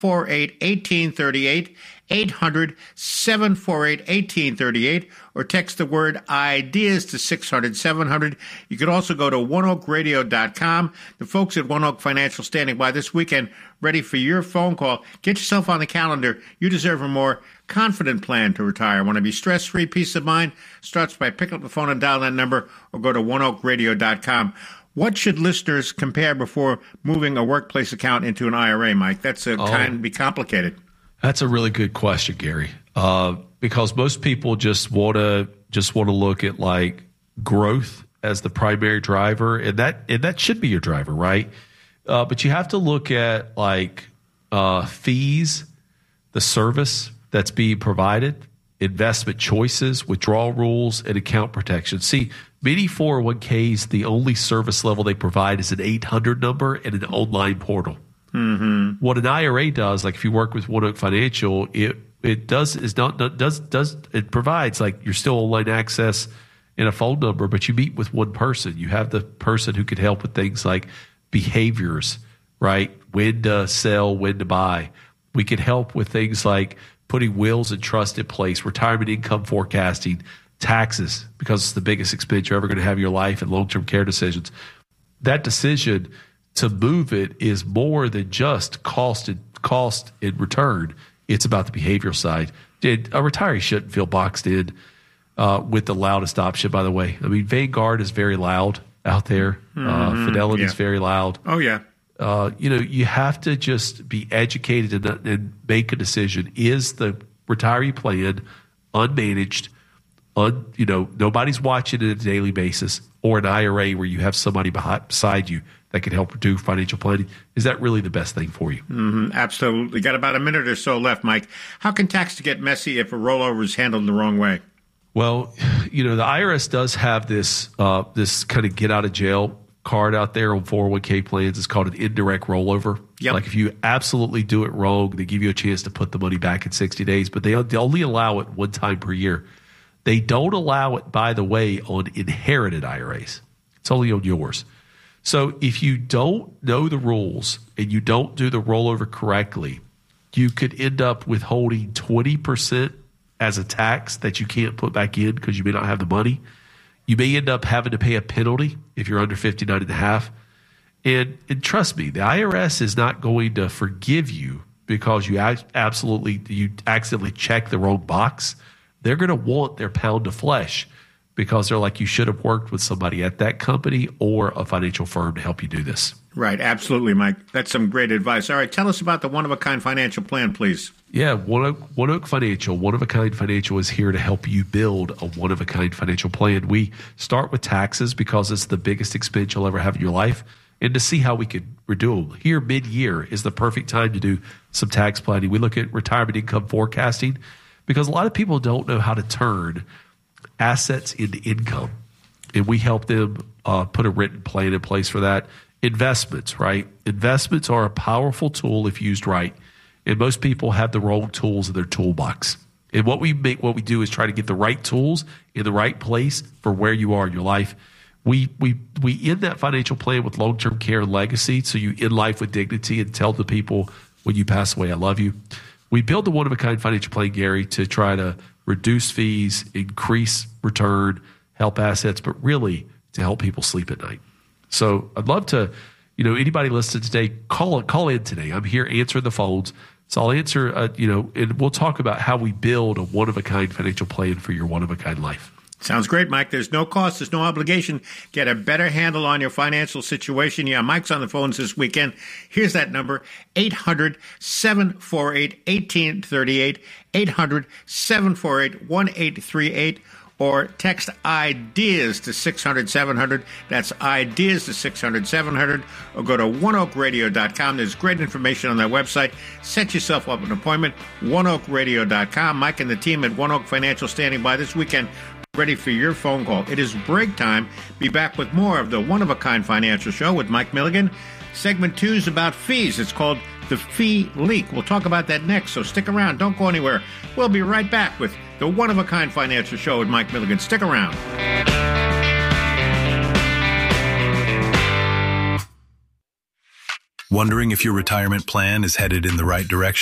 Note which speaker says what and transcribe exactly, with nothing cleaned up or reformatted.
Speaker 1: four eight, one eight three eight, eight hundred, seven four eight, one eight three eight, or text the word IDEAS to six hundred, seven hundred. You could also go to one oak radio dot com. The folks at One Oak Financial standing by this weekend, ready for your phone call. Get yourself on the calendar. You deserve a more confident plan to retire. Want to be stress-free, peace of mind? Starts by picking up the phone and dial that number, or go to one oak radio dot com. What should listeners compare before moving a workplace account into an I R A, Mike? That's a, oh, kind be complicated.
Speaker 2: That's a really good question, Gary. Uh, because most people just want to just want to look at like growth as the primary driver, and that and that should be your driver, right? Uh, but you have to look at like uh, fees, the service that's being provided, investment choices, withdrawal rules, and account protection. See, many four oh one k's, the only service level they provide is an eight hundred number and an online portal.
Speaker 1: Mm-hmm.
Speaker 2: What an I R A does, like if you work with One Oak Financial, it it does is not does does it provides like you're still online access and a phone number, but you meet with one person. You have the person who can help with things like behaviors, right? When to sell, when to buy. We can help with things like putting wills and trust in place, retirement income forecasting, taxes, because it's the biggest expense you're ever going to have in your life, and long-term care decisions. That decision to move it is more than just cost and cost and return. It's about the behavioral side. A retiree shouldn't feel boxed in uh, with the loudest option, by the way. I mean, Vanguard is very loud out there.
Speaker 1: Mm-hmm.
Speaker 2: Uh, Fidelity is
Speaker 1: yeah.
Speaker 2: very loud.
Speaker 1: Oh, yeah.
Speaker 2: Uh, you know, you have to just be educated and, and make a decision. Is the retiree plan unmanaged, un, you know, nobody's watching it on a daily basis, or an I R A where you have somebody behind, beside you that can help do financial planning? Is that really the best thing for you?
Speaker 1: Mm-hmm, absolutely. Got about a minute or so left, Mike. How can tax get messy if a rollover is handled the wrong way?
Speaker 2: Well, you know, the I R S does have this uh, this kind of get out of jail card out there on four oh one k plans. It's called an indirect rollover.
Speaker 1: Yep.
Speaker 2: Like if you absolutely do it wrong, they give you a chance to put the money back in sixty days, but they, they only allow it one time per year. They don't allow it, by the way, on inherited I R As. It's only on yours. So if you don't know the rules and you don't do the rollover correctly, you could end up withholding twenty percent as a tax that you can't put back in because you may not have the money. You may end up having to pay a penalty if you're under fifty-nine and a half. And, and trust me, the I R S is not going to forgive you because you absolutely you accidentally check the wrong box. They're going to want their pound of flesh because they're like, you should have worked with somebody at that company or a financial firm to help you do this.
Speaker 1: Right. Absolutely, Mike. That's some great advice. All right. Tell us about the one-of-a-kind financial plan, please.
Speaker 2: Yeah. One Oak, One Oak Financial, One-of-a-Kind Financial is here to help you build a one-of-a-kind financial plan. We start with taxes because it's the biggest expense you'll ever have in your life, and to see how we could redo them. Here, mid-year is the perfect time to do some tax planning. We look at retirement income forecasting because a lot of people don't know how to turn assets into income, and we help them uh, put a written plan in place for that. Investments, right? Investments are a powerful tool if used right, and most people have the wrong tools in their toolbox. And what we make, what we do is try to get the right tools in the right place for where you are in your life. We we we end that financial plan with long-term care and legacy, so you end life with dignity and tell the people when you pass away, I love you. We build the one-of-a-kind financial plan, Gary, to try to reduce fees, increase return, help assets, but really to help people sleep at night. So I'd love to, you know, anybody listening today, call call in today. I'm here answering the phones. So I'll answer, uh, you know, and we'll talk about how we build a one-of-a-kind financial plan for your one-of-a-kind life.
Speaker 1: Sounds great, Mike. There's no cost. There's no obligation. Get a better handle on your financial situation. Yeah, Mike's on the phones this weekend. Here's that number, eight hundred, seven four eight, one eight three eight, eight hundred, seven four eight, one eight three eight, or text IDEAS to six hundred, seven hundred. That's IDEAS to six hundred, seven hundred, or go to one oak radio dot com. There's great information on that website. Set yourself up an appointment, one oak radio dot com. Mike and the team at One Oak Financial standing by this weekend, ready for your phone call. It is break time. Be back with more of the One-of-a-Kind Financial Show with Mike Milligan. Segment two is about fees. It's called The Fee Leak. We'll talk about that next, so stick around. Don't go anywhere. We'll be right back with the One-of-a-Kind Financial Show with Mike Milligan. Stick around.
Speaker 3: Wondering if your retirement plan is headed in the right direction?